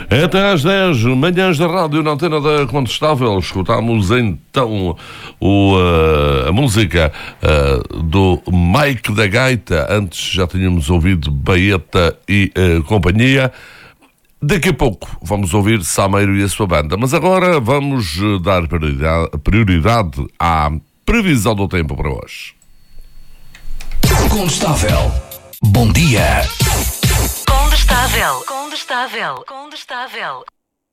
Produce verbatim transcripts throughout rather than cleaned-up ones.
Até às dez, manhãs da rádio na antena da Contestável. Escutámos então o, uh, a música uh, do Mike da Gaita. Antes já tínhamos ouvido Baeta e uh, companhia. Daqui a pouco vamos ouvir Sameiro e a sua banda. Mas agora vamos dar prioridade, prioridade à previsão do tempo para hoje. Condestável. Bom dia. Condestável. Condestável. Condestável.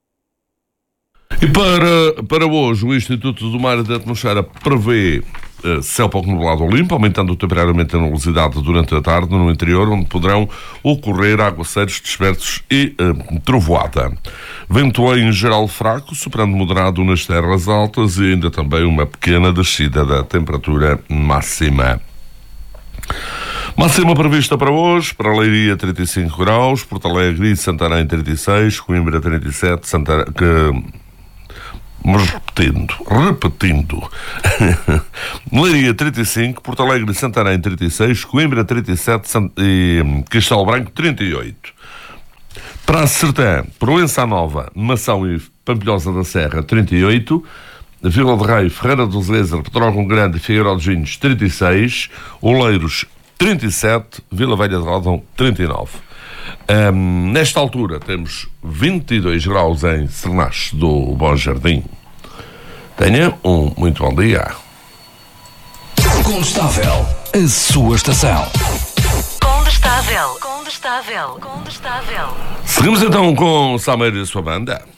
E para, para hoje, o Instituto do Mar e da Atmosfera prevê uh, céu pouco nublado ou limpo, aumentando temporariamente a nubosidade durante a tarde no interior, onde poderão ocorrer aguaceiros dispersos e uh, trovoada. Vento em geral fraco, soprando moderado nas terras altas e ainda também uma pequena descida da temperatura máxima. Máxima prevista para hoje: para Leiria trinta e cinco graus, Porto Alegre e Santarém trinta e seis, Coimbra trinta e sete, Santarém... Que... Mas repetindo, repetindo, Leiria trinta e cinco, Porto Alegre e Santarém trinta e seis, Coimbra trinta e sete Sant... e Castelo Branco trinta e oito. Para a Sertã, Proença Nova, Mação e Pampilhosa da Serra trinta e oito, Vila de Rei, Ferreira do Zezer, Petrógão Grande e Figueiró dos Vinhos trinta e seis, Oleiros trinta e sete, Vila Velha de Rodão trinta e nove. Um, nesta altura temos vinte e dois graus em Sernache do Bom Jardim. Tenha um muito bom dia. Condestável, a sua estação. Condestável. Condestável. Condestável. Seguimos então com Sameiro e a sua banda.